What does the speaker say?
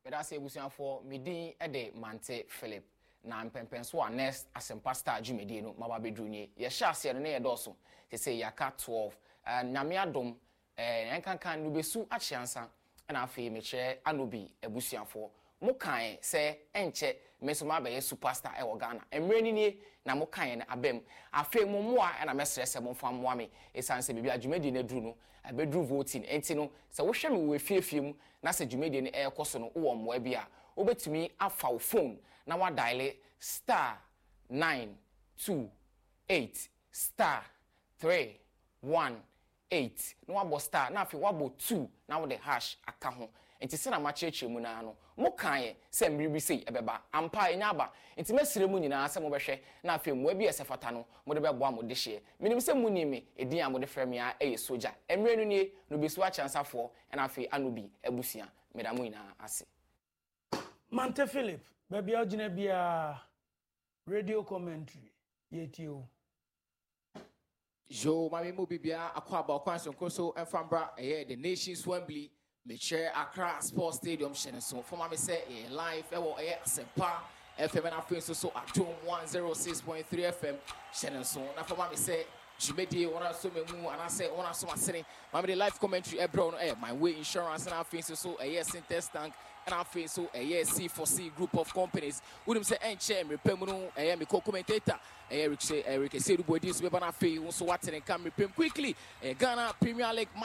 That's a busian for Midi Ede Mante Philip. Na mpempenso next asempa star Jumedi no maba bedrunye. Ye sha se no ye doso. They say yaka 12. Nyame adom enkankan no besu achiansa na afei meche anobi ebusuafo. Mo kan se enche mesoma be superstar e wo Ghana. Emre ni nie na mo kan na abem. Afei mo moa na mesrese mo fa moa me. Esanse bibia Jumedi na dru no abedru voting. Enti no se wo hwe me wo efiefie mu na se Jumedi ne ekoso no wo moa bia. Obetumi afa wo phone na wa dial star 928 star 318 no wabo star na afi wabo 2 na wo the hash aka ho enti se na ma cheche mu na no mo kan se mbiribi sei ebeba ampa enya aba enti mesire mu nyina se mo behwe na afi mo abi esefata no mo de bebo mo de hye minim se mu ni me edin a mo de frem ya eye soja emre no nie no besu a chansafo na afi anobi abusia medamu nyina ase Mante Philip, baby Ojina bia radio commentary. Yetio. Jo, my mobibia, Aquaba, Quanson so and Fambra, the nation's Wembley, Michelle Accra Sports Stadium, Shenson. For my say, live, Sempa, FM and I feel so at 106.3 FM, Shenson. Now for my say, Jumedi, one of so many and I say, one of so much saying, the live commentary, brown air, my way insurance, and I feel so a yes in test tank. And I feel so a yes C4C group of companies. Wouldn't say and chair me Pemuno, I am a co-commentator. Eric say, Eric, say, the boy, this weapon I feel so what and come repem quickly. Ghana Premier League.